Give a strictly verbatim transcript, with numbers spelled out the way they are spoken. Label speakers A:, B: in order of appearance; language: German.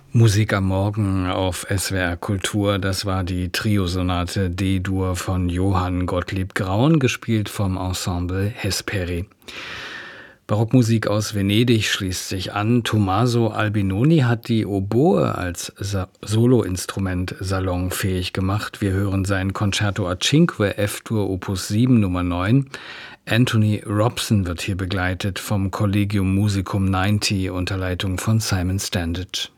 A: Musik am Morgen auf S W R Kultur, das war die Triosonate D-Dur von Johann Gottlieb Graun, gespielt vom Ensemble Hesperi. Barockmusik aus Venedig schließt sich an. Tommaso Albinoni hat die Oboe als Sa- Soloinstrument salonfähig gemacht. Wir hören sein Concerto a Cinque F-Dur Opus sieben Nummer neun. Anthony Robson wird hier begleitet vom Collegium Musicum neunzig unter Leitung von Simon Standage.